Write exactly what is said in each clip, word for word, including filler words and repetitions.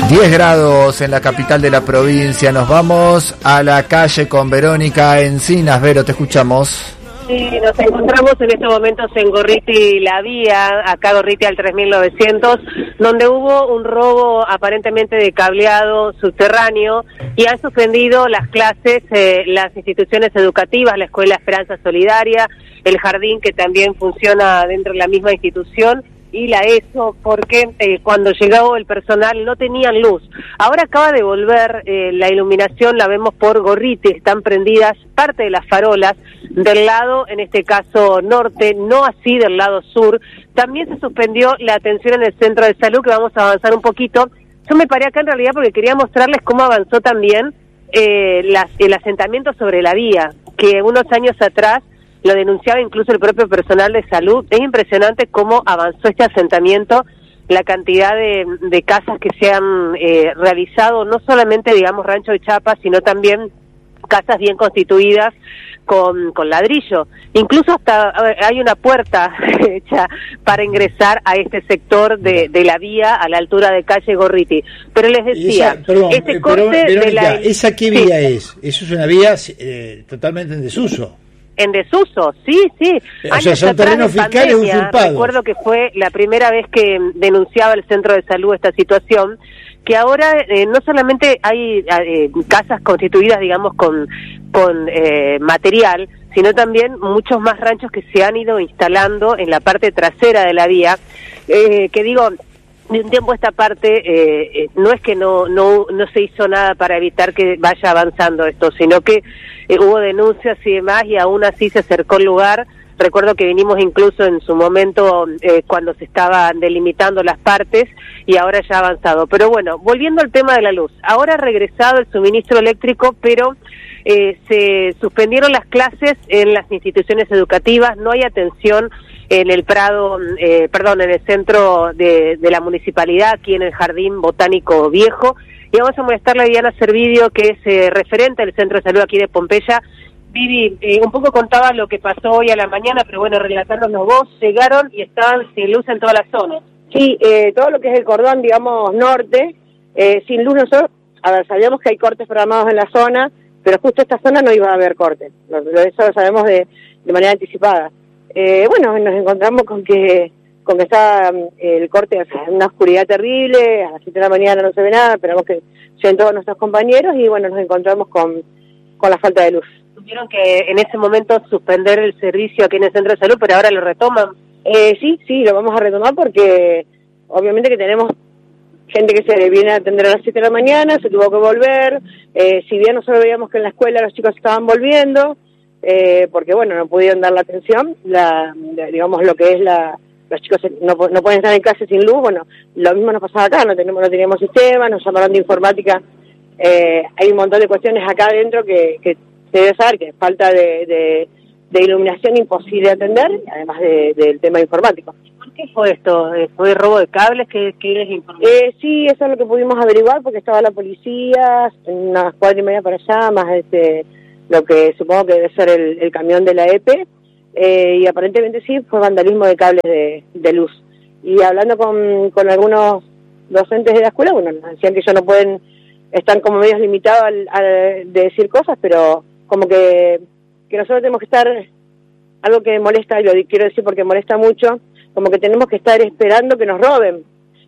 diez grados en la capital de la provincia. Nos vamos a la calle con Verónica Encinas. Vero, te escuchamos. Sí, nos encontramos en estos momentos en Gorriti La Vía, acá Gorriti al tres mil novecientos, donde hubo un robo aparentemente de cableado subterráneo y han suspendido las clases, eh, las instituciones educativas, la Escuela Esperanza Solidaria, el jardín que también funciona dentro de la misma institución, y la ESO, porque eh, cuando llegó el personal no tenían luz. Ahora acaba de volver eh, la iluminación, la vemos por Gorriti, están prendidas parte de las farolas del lado, en este caso norte, no así del lado sur. También se suspendió la atención en el centro de salud, que vamos a avanzar un poquito. Yo me paré acá en realidad porque quería mostrarles cómo avanzó también eh, las, el asentamiento sobre la vía, que unos años atrás lo denunciaba incluso el propio personal de salud. Es impresionante cómo avanzó este asentamiento, la cantidad de, de casas que se han eh, realizado, no solamente, digamos, Rancho de Chapa, sino también casas bien constituidas con, con ladrillo. Incluso hasta hay una puerta hecha para ingresar a este sector de, de la vía a la altura de calle Gorriti. Pero les decía, esa, perdón, este eh, corte perdón, Verónica, de la... ¿esa qué sí. vía es? Eso es una vía eh, totalmente en desuso. En desuso, sí, sí. O sea, son terrenos fiscales usurpados. Recuerdo que fue la primera vez que denunciaba el centro de salud esta situación, que ahora eh, no solamente hay eh, casas constituidas, digamos, con, con eh, material, sino también muchos más ranchos que se han ido instalando en la parte trasera de la vía, eh, que digo... de un tiempo a esta parte, eh, eh, no es que no, no no se hizo nada para evitar que vaya avanzando esto, sino que eh, hubo denuncias y demás, y aún así se acercó el lugar. Recuerdo que vinimos incluso en su momento eh, cuando se estaban delimitando las partes, y ahora ya ha avanzado. Pero bueno, volviendo al tema de la luz, ahora ha regresado el suministro eléctrico, pero eh, se suspendieron las clases en las instituciones educativas, no hay atención en el Prado, eh, perdón, en el centro de, de la municipalidad, aquí en el Jardín Botánico Viejo, y vamos a molestarle a Diana Servidio, que es eh, referente del Centro de Salud aquí de Pompeya. Vivi, eh, un poco contaba lo que pasó hoy a la mañana, pero bueno, relatárnoslo vos. Llegaron y estaban sin luz en toda la zona. Sí, eh, todo lo que es el cordón, digamos, norte, eh, sin luz. Nosotros, a ver, sabíamos que hay cortes programados en la zona, pero justo esta zona no iba a haber cortes, lo, lo, eso lo sabemos de, de manera anticipada. Eh, bueno, nos encontramos con que con que está eh, el corte, o sea, en una oscuridad terrible, a las siete de la mañana no se ve nada, esperamos que lleguen todos nuestros compañeros, y bueno, nos encontramos con, con la falta de luz. Tuvieron que en ese momento suspender el servicio aquí en el centro de salud, pero ahora lo retoman. Eh, sí, sí, lo vamos a retomar porque obviamente que tenemos gente que se viene a atender a las siete de la mañana, se tuvo que volver, eh, si bien nosotros veíamos que en la escuela los chicos estaban volviendo, eh, porque bueno, no pudieron dar la atención, la, la, digamos lo que es la, los chicos no, no pueden estar en clase sin luz. Bueno, lo mismo nos pasaba acá, no tenemos, no teníamos sistema, nos llamaron de informática, eh, hay un montón de cuestiones acá adentro que, que se debe saber, que falta de, de, de iluminación imposible de atender, además de, del tema informático. ¿Por qué fue esto? ¿Fue robo de cables? ¿Qué, qué les informó? Eh, sí, eso es lo que pudimos averiguar, porque estaba la policía, unas cuadras y media para allá, más este, lo que supongo que debe ser el, el camión de la E P E, eh, y aparentemente sí, fue vandalismo de cables de, de luz. Y hablando con, con algunos docentes de la escuela, bueno, nos decían que ellos no pueden, están como medios limitados al, al, de decir cosas, pero como que, que nosotros tenemos que estar, algo que molesta, y lo quiero decir porque molesta mucho, como que tenemos que estar esperando que nos roben,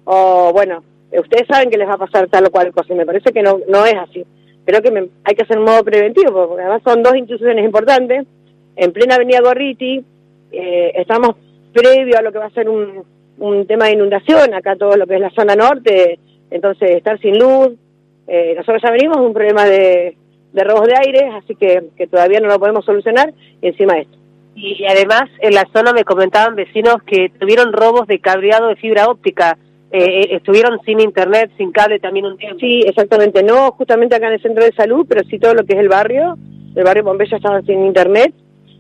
o bueno, ustedes saben que les va a pasar tal o cual cosa, y me parece que no no es así. Creo que me, hay que hacer un modo preventivo, porque además son dos instituciones importantes, en plena avenida Gorriti, eh, estamos previo a lo que va a ser un, un tema de inundación, acá todo lo que es la zona norte, entonces estar sin luz, eh, nosotros ya venimos de un problema de, de robos de aire, así que, que todavía no lo podemos solucionar, y encima esto. Y además, en la zona me comentaban vecinos que tuvieron robos de cableado de fibra óptica. Eh, estuvieron sin internet, sin cable también un tiempo. Sí, exactamente. No justamente acá en el centro de salud, pero sí todo lo que es el barrio. El barrio Pompeya estaba sin internet.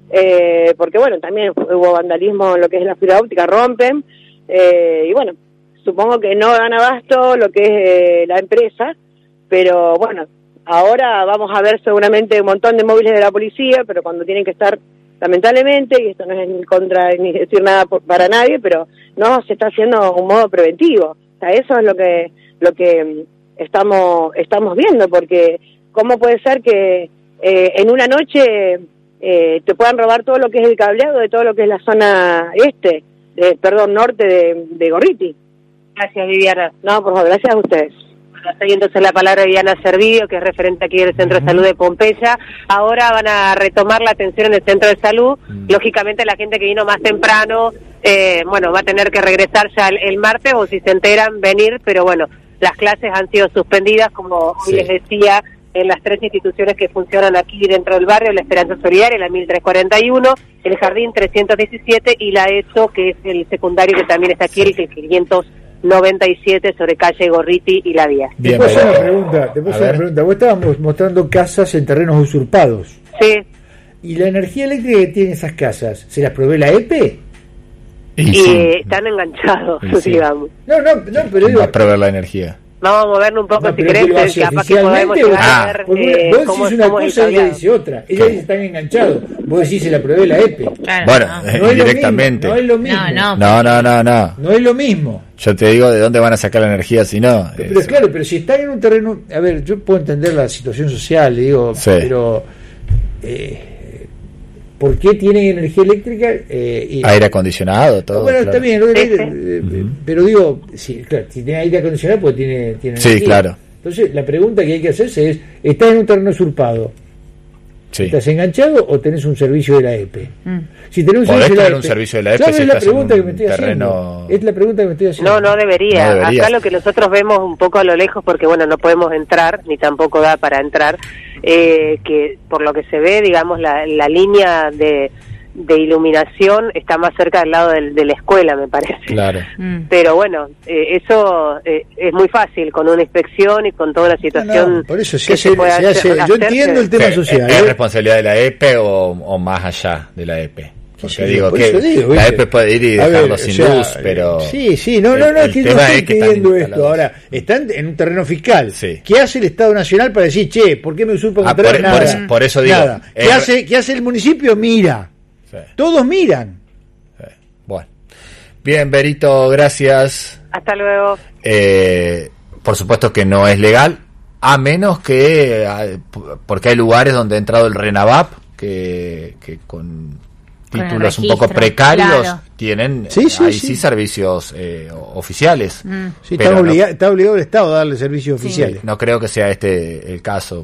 Eh, porque, bueno, también hubo vandalismo en lo que es la fibra óptica, rompen. Eh, y, bueno, supongo que no dan abasto lo que es eh, la empresa. Pero, bueno, ahora vamos a ver seguramente un montón de móviles de la policía, pero cuando tienen que estar... lamentablemente, y esto no es en contra ni decir nada por, para nadie, pero no se está haciendo un modo preventivo. O sea, eso es lo que lo que estamos estamos viendo, porque ¿cómo puede ser que eh, en una noche eh, te puedan robar todo lo que es el cableado de todo lo que es la zona este, de, perdón, norte de, de Gorriti? Gracias, Viviana. No, por favor, gracias a ustedes. Bueno, estoy entonces la palabra de Viviana Servidio, que es referente aquí del Centro de Salud de Pompeya. Ahora van a retomar la atención en el Centro de Salud. Lógicamente la gente que vino más temprano, eh, bueno, va a tener que regresar ya el, el martes, o si se enteran, venir, pero bueno, las clases han sido suspendidas, como Sí. hoy les decía, en las tres instituciones que funcionan aquí dentro del barrio: la Esperanza Solidaria, la mil trescientos cuarenta y uno, el Jardín trescientos diecisiete y la ESO, que es el secundario que también está aquí, Sí. el quinientos noventa y siete sobre calle Gorriti y La Vía. Te Bien, puedo hacer una pero- pregunta, te puedo a hacer una ver. pregunta. Vos estabas mostrando casas en terrenos usurpados. Sí, ¿Y la energía eléctrica que tienen esas casas, se las provee la E P E? Y y sí, están enganchados, Y sí. digamos. No, no, no, pero ¿cómo digo, va a proveer la energía? Vamos a movernos un poco, no, si pero que lo querés, hace capaz que podemos oficialmente, llegar Ah, a ver porque eh, vos cómo, decís una cómo es el cosa y ella cableado. dice otra. Ella dice están enganchados. Vos decís se la provee la E P E. Claro, Bueno, no. eh, No es lo directamente. mismo, no es lo mismo. No, no. No, no, no, no. No es lo mismo. Yo te digo de dónde van a sacar la energía si no. Pero, pero Eso. claro, pero si están en un terreno, a ver, yo puedo entender la situación social, digo, Sí. pero eh, ¿por qué tienen energía eléctrica? Eh, y- Aire acondicionado, todo. bueno, claro. está bien, lo que- Sí, sí. eh, Ujú. pero digo, sí, claro, si tiene aire acondicionado, pues tiene, tiene Sí, energía. claro. Entonces, la pregunta que hay que hacerse es, ¿estás en un terreno usurpado? Sí. ¿Estás enganchado o tenés un servicio de la E P E? Mm. Si tenés un Podés servicio de la tener E P E, un servicio de la E P E claro, si es la estás en pregunta un que me estoy terreno- haciendo. Es la pregunta que me estoy haciendo. No, no debería. No deberías. Acá lo que nosotros vemos un poco a lo lejos, porque bueno, no podemos entrar, ni tampoco da para entrar, eh, que por lo que se ve, digamos, la, la línea de, de iluminación está más cerca del lado del- de la escuela, me parece. Claro. Mm. Pero bueno, eh, eso eh, es muy fácil, con una inspección y con toda la No, situación. no, por eso se que hace, se puede se hacer- hace- yo hacerse. entiendo el tema Sí, social. ¿Es, es ¿eh? responsabilidad de la E P E o, o más allá de la E P E? Porque Sí, digo por que eso digo, la ¿viste? E P E puede ir y A dejarlo ver, sin o sea, luz, pero... Sí, sí, no, no, el- no, el es que no tema estoy es que están pidiendo esto. instalados. Ahora, están en un terreno fiscal. Sí. ¿Qué hace el Estado Nacional para decir, che, ¿por qué me usurpan Ah, un terreno? por- Nada. por eso- por eso digo, Nada. ¿Qué, es- hace, ¿Qué hace el municipio? Mira. Sí, Todos miran. sí. Bueno. Bien, Berito, gracias. Hasta luego. Eh, por supuesto que no es legal, a menos que... eh, porque hay lugares donde ha entrado el RENAVAP, que, que con... Con el títulos un registro, poco precarios claro. tienen Sí, sí, ahí sí. sí servicios eh, oficiales. Mm. Sí, Pero está, no- obliga- está obligado el Estado a darle servicios oficiales. No creo que sea este el caso.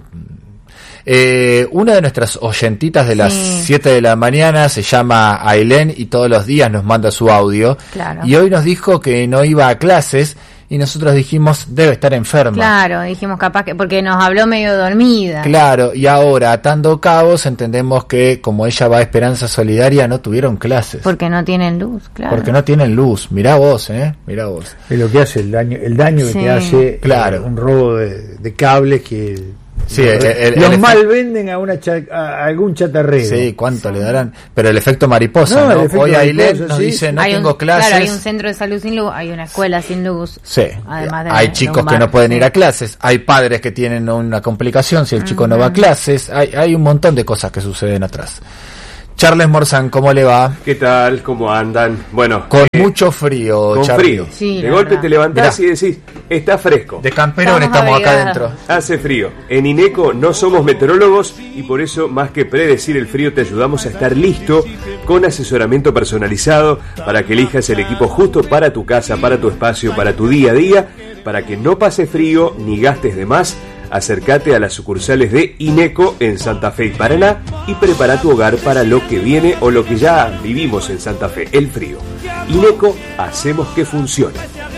Eh, una de nuestras oyentitas de las Sí. siete de la mañana se llama Ailén y todos los días nos manda su audio. Claro. Y hoy nos dijo que no iba a clases y nosotros dijimos debe estar enferma. Claro, dijimos capaz que, porque nos habló medio dormida. Claro, y ahora atando cabos entendemos que como ella va a Esperanza Solidaria no tuvieron clases. Porque no tienen luz, claro. Porque no tienen luz. Mirá vos, eh. Mirá vos. Es lo que hace el daño, el daño que Sí. te hace Claro. eh, un robo de, de cables que Sí, los, el- el- los el mal venden a, una cha- a algún chatarrero. Sí, ¿cuánto le darán? Pero el efecto mariposa, No, ¿no? el efecto Hoy Ailén mariposa, nos sí. dice no Hay un- tengo clases. Claro, hay un centro de salud sin luz, hay una escuela sin luz. Sí, Además de- hay de chicos un que no bar, pueden sí. ir a clases, hay padres que tienen una complicación si el chico no va a clases, hay, hay un montón de cosas que suceden atrás. Charles Morzán, ¿cómo le va? ¿Qué tal? ¿Cómo andan? Bueno, Con eh, mucho frío, con Charlie. frío. Sí, de la golpe verdad. te levantás Mirá. y decís, está fresco. De camperón Estamos estamos acá abrigados. adentro. Hace frío. En INECO no somos meteorólogos y por eso, más que predecir el frío, te ayudamos a estar listo con asesoramiento personalizado para que elijas el equipo justo para tu casa, para tu espacio, para tu día a día, para que no pase frío ni gastes de más. Acércate a las sucursales de INECO en Santa Fe y Paraná y prepara tu hogar para lo que viene o lo que ya vivimos en Santa Fe, el frío. INECO, hacemos que funcione.